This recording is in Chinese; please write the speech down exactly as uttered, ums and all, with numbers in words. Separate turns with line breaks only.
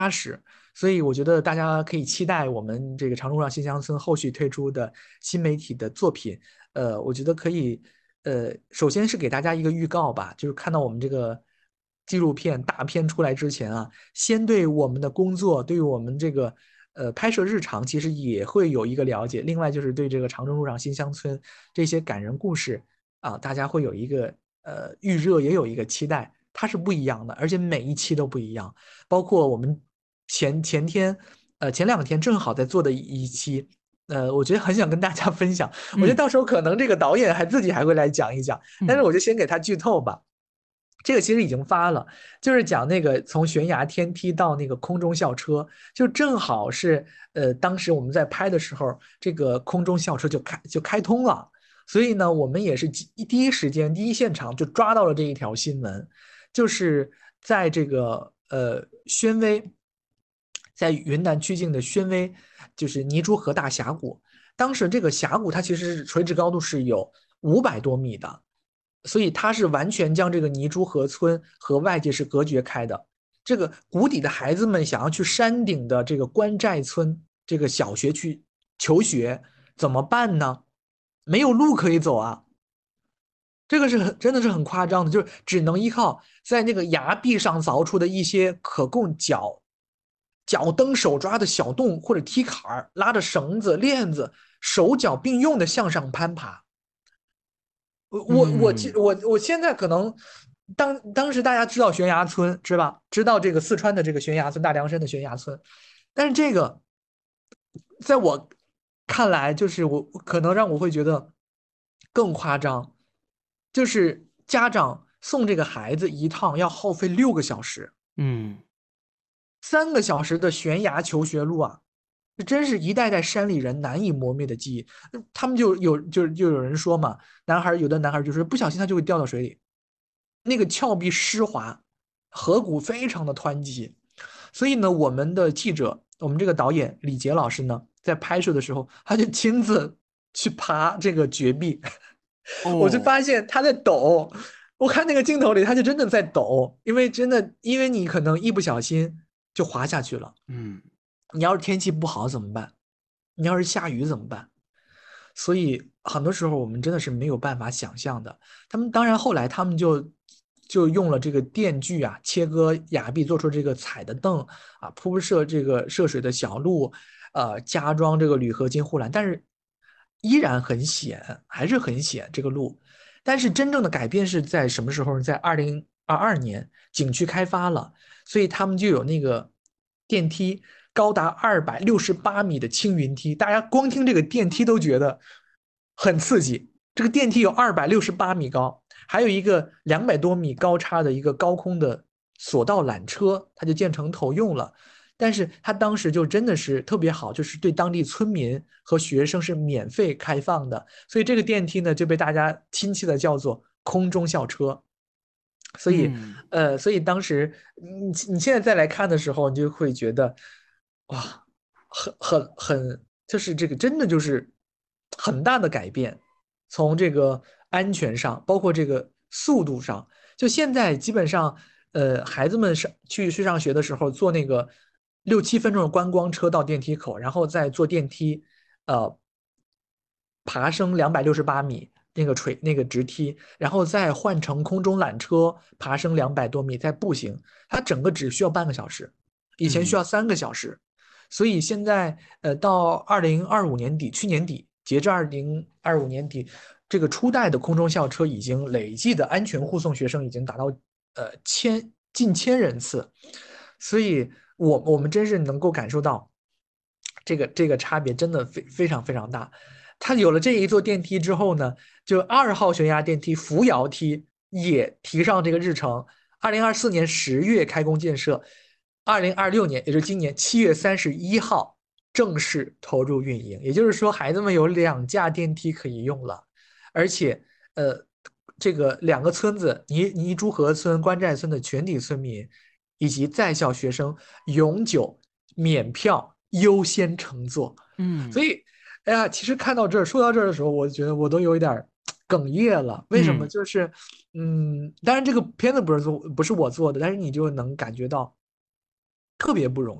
实，所以我觉得大家可以期待我们这个长路上新乡村后续推出的新媒体的作品。呃，我觉得可以，呃，首先是给大家一个预告吧，就是看到我们这个纪录片大片出来之前啊，先对我们的工作，对于我们这个呃拍摄日常，其实也会有一个了解。另外就是对这个长征路上新乡村这些感人故事啊，大家会有一个呃预热，也有一个期待。它是不一样的，而且每一期都不一样。包括我们前前天，呃，前两天正好在做的一期，呃，我觉得很想跟大家分享。我觉得
嗯
到时候可能这个导演还自己还会来讲一讲，但是
嗯
我就先给他剧透吧。这个其实已经发了，就是讲那个从悬崖天梯到那个空中校车，就正好是呃，当时我们在拍的时候，这个空中校车就开就开通了，所以呢，我们也是第一时间第一现场就抓到了这一条新闻，就是在这个呃宣威，在云南曲靖的宣威，就是尼珠河大峡谷。当时这个峡谷它其实是垂直高度是有五百多米的，所以它是完全将这个尼珠河村和外界是隔绝开的。这个谷底的孩子们想要去山顶的这个关寨村这个小学去求学，怎么办呢？没有路可以走啊！这个是很真的是很夸张的，就是只能依靠在那个崖壁上凿出的一些可供脚脚蹬手抓的小洞或者梯坎儿，拉着绳子链子，手脚并用的向上攀爬。我我我
嗯
我我现在可能当当时大家知道悬崖村是吧？知道这个四川的这个悬崖村，大凉山的悬崖村，但是这个在我看来，就是我可能让我会觉得更夸张，就是家长送这个孩子一趟要耗费六个小时，
嗯
三个小时的悬崖求学路啊，这真是一代代山里人难以磨灭的记忆。他们就有就就有人说嘛，男孩有的男孩就是不小心他就会掉到水里，那个峭壁湿滑，河谷非常的湍急，所以呢，我们的记者，我们这个导演李杰老师呢，在拍摄的时候，他就亲自去爬这个绝壁，我就
哦
发现他在抖。我看那个镜头里，他就真的在抖，因为真的，因为你可能一不小心就滑下去了。
嗯
你要是天气不好怎么办？你要是下雨怎么办？所以很多时候我们真的是没有办法想象的。他们当然后来他们就就用了这个电锯啊，切割崖壁，做出这个踩的凳啊，铺设这个涉水的小路，呃，加装这个铝合金护栏，但是依然很险，还是很险这个路。但是真正的改变是在什么时候？在二零二二年，景区开发了，所以他们就有那个电梯，高达二百六十八米的青云梯，大家光听这个电梯都觉得很刺激。这个电梯有二百六十八米高，还有一个两百多米高差的一个高空的索道缆车，它就建成头用了。但是它当时就真的是特别好，就是对当地村民和学生是免费开放的，所以这个电梯呢就被大家亲切的叫做空中校车。所以，
嗯
呃，所以当时你你现在再来看的时候，你就会觉得，哇，很很很，就是这个真的就是很大的改变，从这个安全上，包括这个速度上，就现在基本上，呃，孩子们上去去上学的时候，坐那个六七分钟的观光车到电梯口，然后再坐电梯，呃，爬升两百六十八米那个垂那个直梯，然后再换乘空中缆车爬升两百多米，再步行，它整个只需要半个小时，以前需
嗯
要三个小时。所以现在呃，到二零二五年底，去年底截至二零二五年底，这个初代的空中校车已经累计的安全护送学生已经达到呃千近千人次，所以我我们真是能够感受到这个这个差别真的非非常非常大。它有了这一座电梯之后呢，就二号悬崖电梯扶摇梯也提上这个日程。二零二四年十月开工建设，二零二六年也就是今年七月三十一号正式投入运营。也就是说，孩子们有两架电梯可以用了，而且呃，这个两个村子泥泥珠河村、关寨村的全体村民以及在校学生永久免票优先乘坐。
嗯
所以，哎呀，其实看到这儿，说到这儿的时候，我觉得我都有一点哽咽了。为什么？
嗯
就是，嗯，当然这个片子不是做，不是我做的，但是你就能感觉到特别不容易。